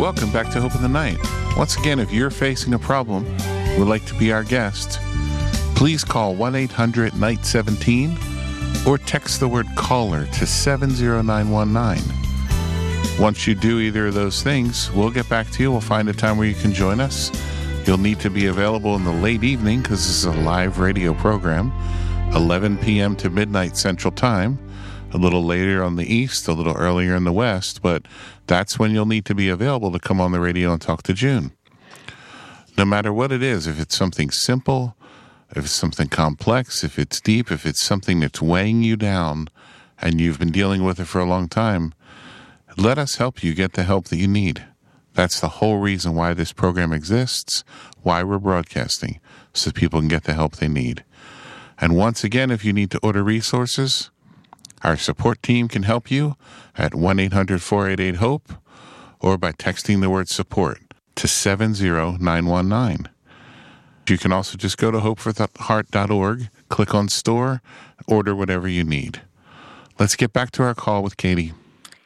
Welcome back to Hope in the Night. Once again, if you're facing a problem, would like to be our guest, please call 1-800-NIGHT-17 or text the word caller to 70919. Once you do either of those things, we'll get back to you. We'll find a time where you can join us. You'll need to be available in the late evening because this is a live radio program, 11 p.m. to midnight Central Time, a little later on the East, a little earlier in the West, but that's when you'll need to be available to come on the radio and talk to June. No matter what it is, if it's something simple, if it's something complex, if it's deep, if it's something that's weighing you down and you've been dealing with it for a long time, let us help you get the help that you need. That's the whole reason why this program exists, why we're broadcasting, so people can get the help they need. And once again, if you need to order resources, our support team can help you at 1-800-488-HOPE or by texting the word support to 70919. You can also just go to hopefortheheart.org, click on store, order whatever you need. Let's get back to our call with Katie.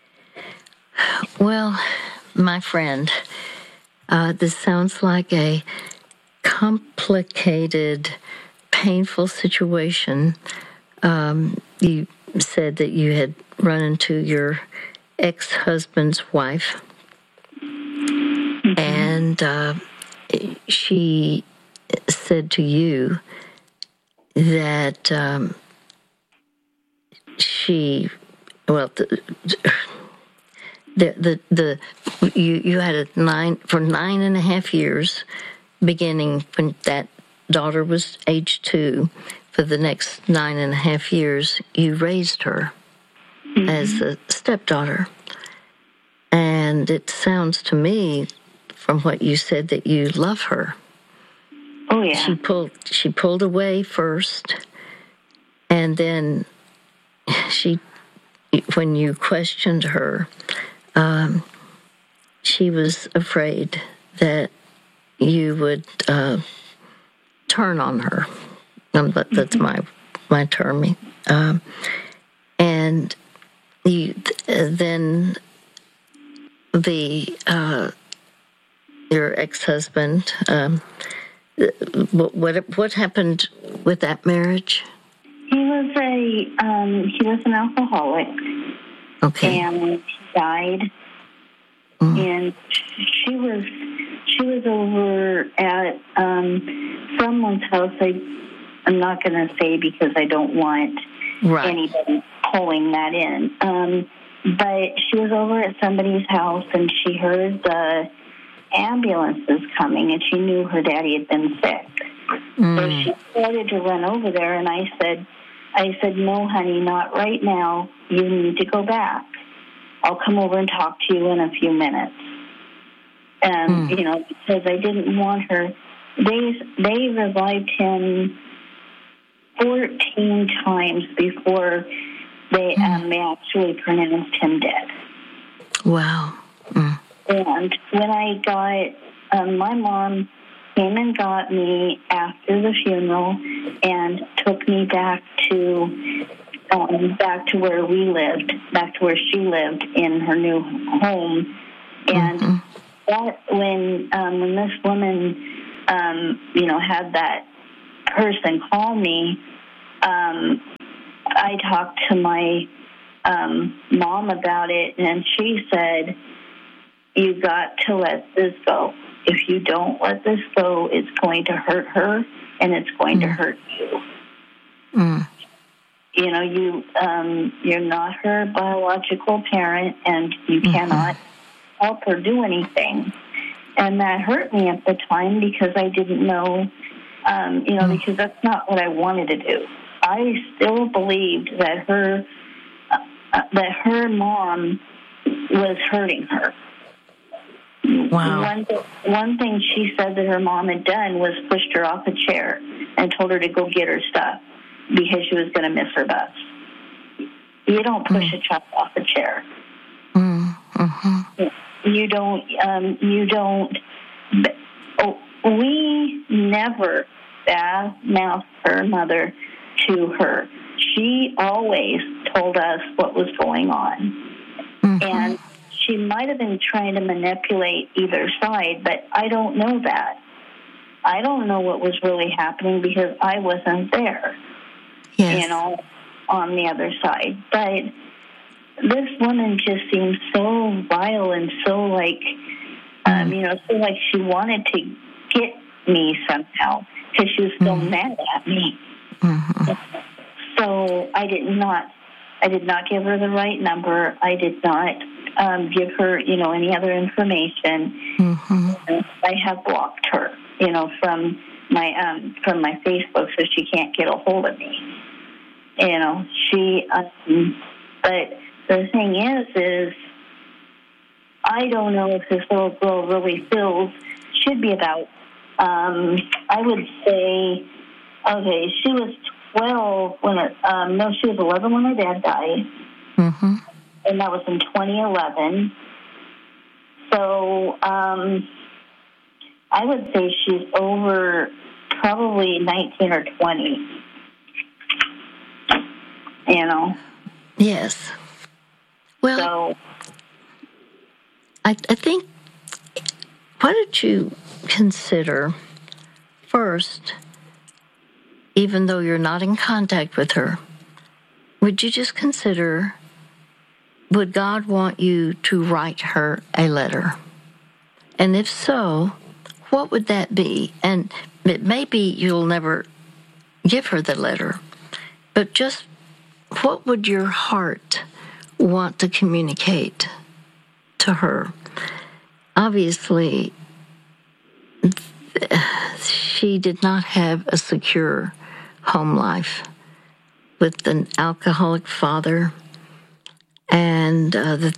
Well, my friend, this sounds like a complicated, painful situation. You said that you had run into your ex-husband's wife, and she said to you that you had for 9.5 years, beginning when that daughter was age 2, for the next 9.5 years, you raised her as a stepdaughter. And it sounds to me, from what you said, that you love her. Oh, yeah. She pulled away first, and then when you questioned her, she was afraid that you would turn on her. That's my term. And then your ex-husband. What happened with that marriage? He was an alcoholic. Okay. And he died. And she was over at someone's house. I'm not going to say because I don't want anybody pulling that in. But she was over at somebody's house, and she heard the ambulances coming, and she knew her daddy had been sick. So she started to run over there, and I said, no, honey, not right now. You need to go back. I'll come over and talk to you in a few minutes. And, because I didn't want her. They revived him 14 times before they actually pronounced him dead. Wow. And when I got, my mom came and got me after the funeral and took me back to where we lived, back to where she lived in her new home. And that when this woman, had that person call me, I talked to my mom about it, and she said, you got to let this go. If you don't let this go, it's going to hurt her, and it's going to hurt you. You're not her biological parent, and you cannot help her do anything. And that hurt me at the time because I didn't know, because that's not what I wanted to do. I still believed that her mom was hurting her. Wow. One thing she said that her mom had done was pushed her off a chair and told her to go get her stuff because she was going to miss her bus. You don't push a child off a chair. You don't. We never badmouthed her mother to her. She always told us what was going on. And she might have been trying to manipulate either side, but I don't know that. I don't know what was really happening because I wasn't there, Yes. On the other side. But this woman just seems so vile and so like, so like she wanted to get me somehow because she was so mad at me. Mm-hmm. So I did not give her the right number. I did not give her, any other information. Mm-hmm. I have blocked her, from my Facebook, so she can't get a hold of me. But the thing is I don't know if this little girl really should be about. I would say, okay, she was 12 when she was 11 when her dad died. Mm-hmm. And that was in 2011. So I would say she's over probably 19 or 20. Yes. Well, so, I think, why don't you consider first, even though you're not in contact with her, would you just consider, would God want you to write her a letter? And if so, what would that be? And it may be you'll never give her the letter, but just what would your heart want to communicate to her? Obviously, she did not have a secure home life with an alcoholic father and the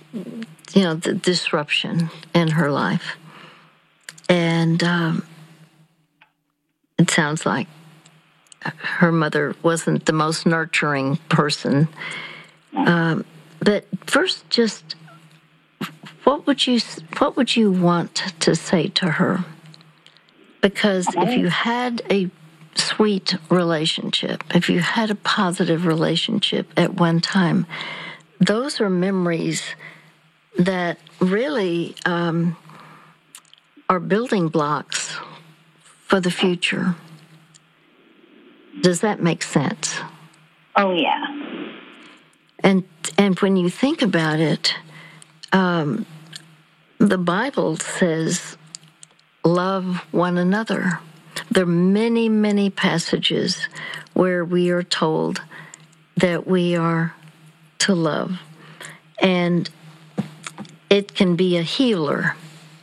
disruption in her life. And it sounds like her mother wasn't the most nurturing person. But first, just what would you want to say to her? Because if you had a sweet relationship, if you had a positive relationship at one time, those are memories that really are building blocks for the future. Does that make sense? Oh, yeah. And when you think about it, the Bible says, love one another. There are many, many passages where we are told that we are to love. And it can be a healer.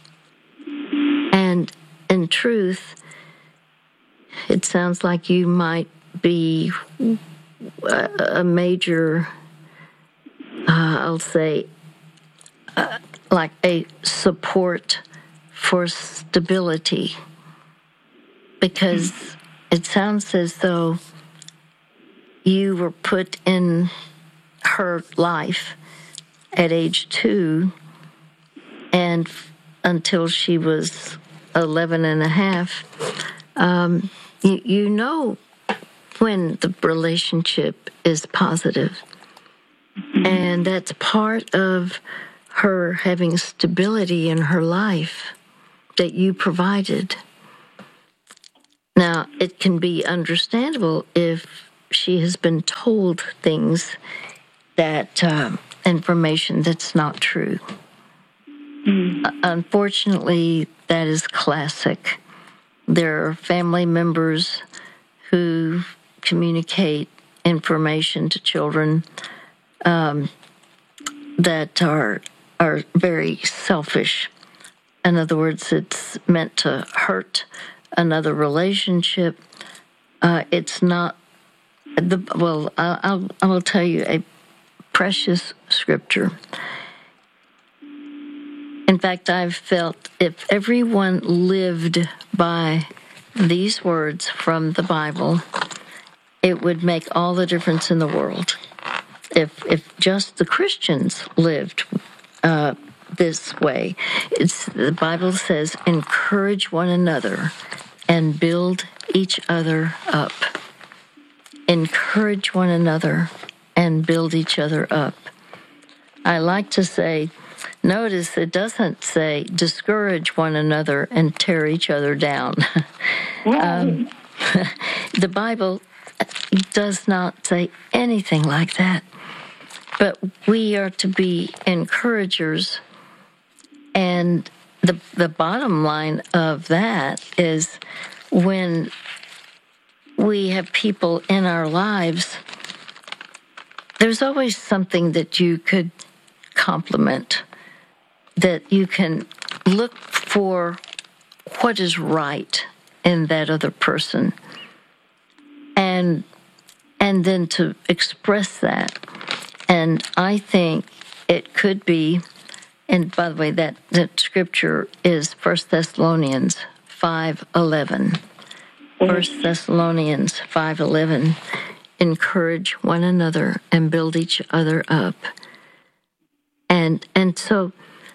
And in truth, it sounds like you might be a major, I'll say, like a support for stability, because it sounds as though you were put in her life at age 2 and until she was 11 and a half. You know when the relationship is positive. And that's part of her having stability in her life that you provided. Now, it can be understandable if she has been told things that, information that's not true. Unfortunately, that is classic. There are family members who communicate information to children that are very selfish. In other words, it's meant to hurt another relationship. It's not I will tell you a precious scripture. In fact, I've felt if everyone lived by these words from the Bible, it would make all the difference in the world. If just the Christians lived this way, the Bible says, encourage one another and build each other up. Encourage one another and build each other up. I like to say, notice it doesn't say discourage one another and tear each other down. The Bible does not say anything like that. But we are to be encouragers. And the bottom line of that is when we have people in our lives, there's always something that you could compliment, that you can look for what is right in that other person, and then to express that. And I think it could be, and by the way, that scripture is 1 Thessalonians 5:11. 1 Thessalonians 5:11. Encourage one another and build each other up. And so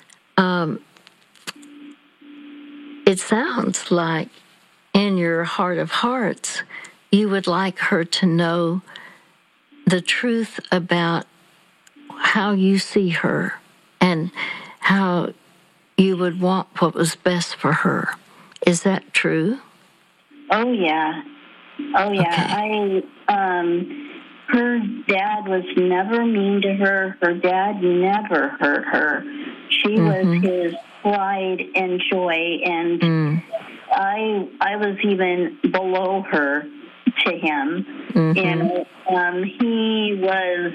it sounds like in your heart of hearts, you would like her to know the truth about how you see her and how you would want what was best for her. Is that true? Oh, yeah. Okay. Her dad was never mean to her. Her dad never hurt her. She was his pride and joy, and I was even below her to him. And he was,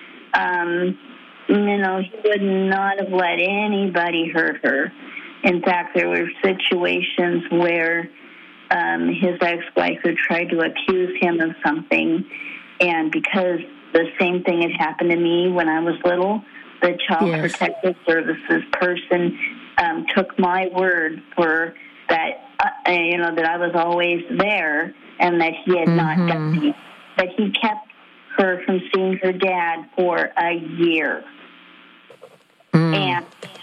he would not have let anybody hurt her. In fact, there were situations where his ex-wife had tried to accuse him of something, and because the same thing had happened to me when I was little, the Child Protective Services person took my word for that, that I was always there and that he had not done it. But he kept her from seeing her dad for a year. And,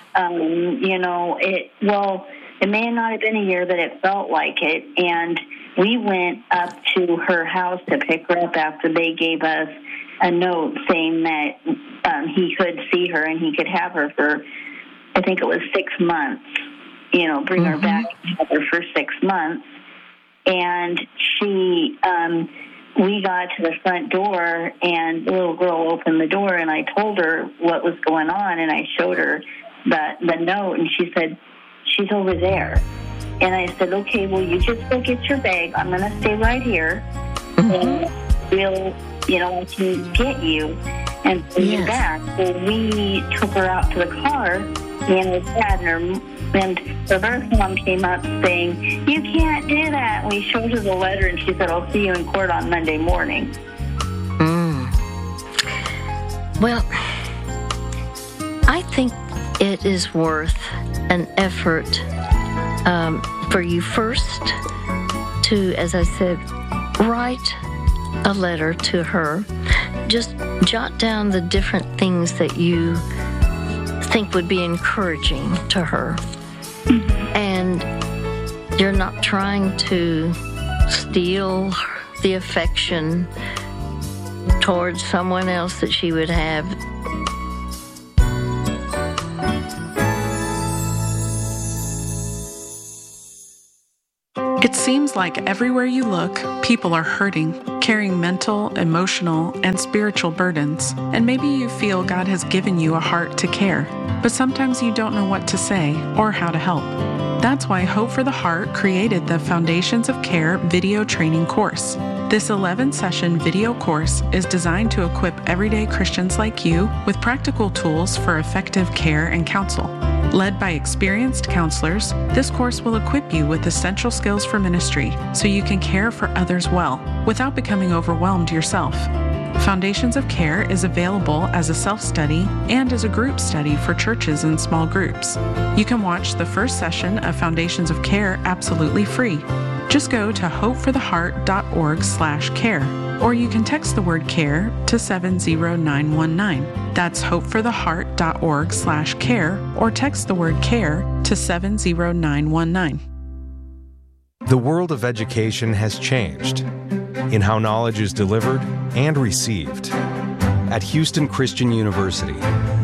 it may not have been a year, but it felt like it. And we went up to her house to pick her up after they gave us a note saying that he could see her and he could have her for, I think it was 6 months, bring her back and have her for 6 months. And we got to the front door, and the little girl opened the door, and I told her what was going on, and I showed her the note, and she said, she's over there. And I said, okay, well, you just go get your bag. I'm going to stay right here, and we'll, I can get you and bring you back. So we took her out to the car, and her dad and her birth mom came up saying, you can't do that. We showed her the letter, and she said, I'll see you in court on Monday morning. Well, I think it is worth an effort for you first to, as I said, write a letter to her. Just jot down the different things that you think would be encouraging to her. And you're not trying to steal the affection towards someone else that she would have. It seems like everywhere you look, people are hurting, carrying mental, emotional, and spiritual burdens. And maybe you feel God has given you a heart to care, but sometimes you don't know what to say or how to help. That's why Hope for the Heart created the Foundations of Care video training course. This 11-session video course is designed to equip everyday Christians like you with practical tools for effective care and counsel. Led by experienced counselors, this course will equip you with essential skills for ministry so you can care for others well without becoming overwhelmed yourself. Foundations of Care is available as a self-study and as a group study for churches and small groups. You can watch the first session of Foundations of Care absolutely free. Just go to hopefortheheart.org/care, or you can text the word CARE to 70919. That's hopefortheheart.org/care, or text the word CARE to 70919. The world of education has changed in how knowledge is delivered and received. At Houston Christian University,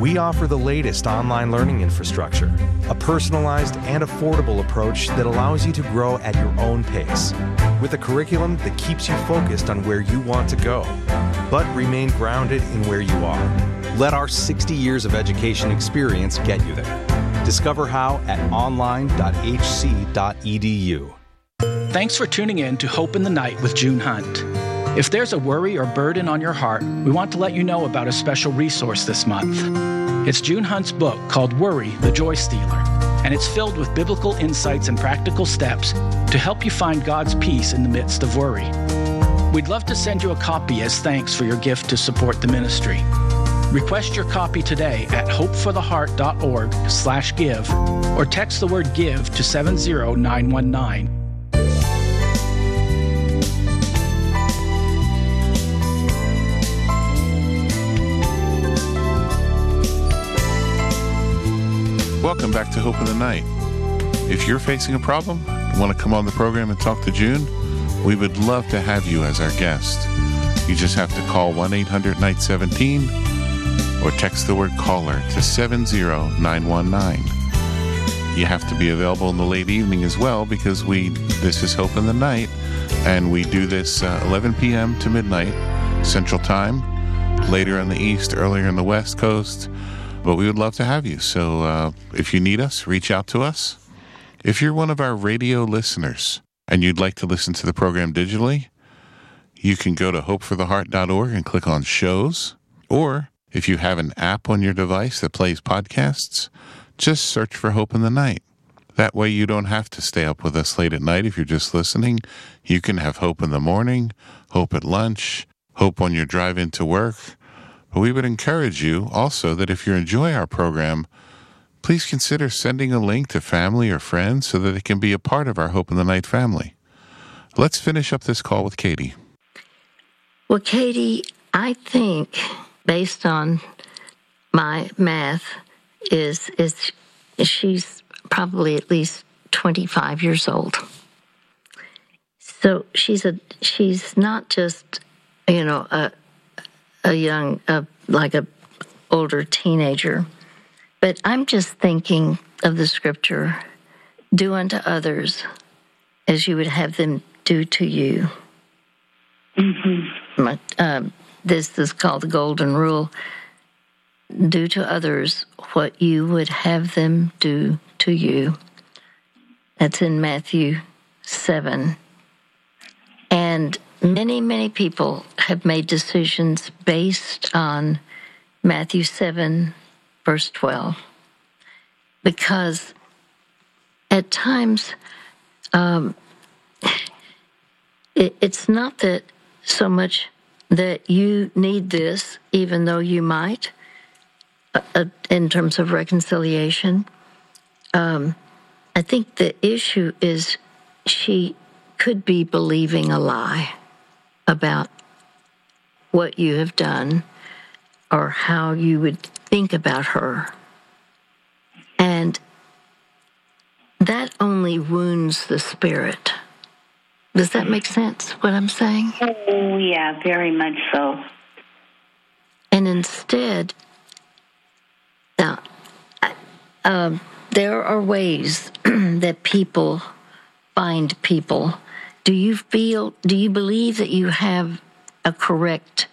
We offer the latest online learning infrastructure, a personalized and affordable approach that allows you to grow at your own pace, with a curriculum that keeps you focused on where you want to go, but remain grounded in where you are. Let our 60 years of education experience get you there. Discover how at online.hc.edu. Thanks for tuning in to Hope in the Night with June Hunt. If there's a worry or burden on your heart, we want to let you know about a special resource this month. It's June Hunt's book called Worry, the Joy Stealer, and it's filled with biblical insights and practical steps to help you find God's peace in the midst of worry. We'd love to send you a copy as thanks for your gift to support the ministry. Request your copy today at hopefortheheart.org/give or text the word GIVE to 70919. Welcome back to Hope in the Night. If you're facing a problem and want to come on the program and talk to June, we would love to have you as our guest. You just have to call 1-800-NIGHT-17 or text the word caller to 70919. You have to be available in the late evening as well, because this is Hope in the Night, and we do this 11 p.m. to midnight Central Time, later in the East, earlier in the West Coast. But we would love to have you. So if you need us, reach out to us. If you're one of our radio listeners and you'd like to listen to the program digitally, you can go to hopefortheheart.org and click on shows. Or if you have an app on your device that plays podcasts, just search for Hope in the Night. That way you don't have to stay up with us late at night if you're just listening. You can have Hope in the morning, Hope at lunch, Hope on your drive into work. But we would encourage you also that if you enjoy our program, please consider sending a link to family or friends so that it can be a part of our Hope in the Night family. Let's finish up this call with Katie. Well, Katie, I think, based on my math, is she's probably at least 25 years old. So she's not just, a young, like a older teenager. But I'm just thinking of the scripture, do unto others as you would have them do to you. Mm-hmm. This is called the Golden Rule. Do to others what you would have them do to you. That's in Matthew 7. And many, many people have made decisions based on Matthew 7, verse 12. Because at times, it's not that so much that you need this, even though you might, in terms of reconciliation. I think the issue is she could be believing a lie about what you have done or how you would think about her. And that only wounds the spirit. Does that make sense, what I'm saying? Oh, yeah, very much so. And instead, now, there are ways that people find people. Do you believe that you have a correct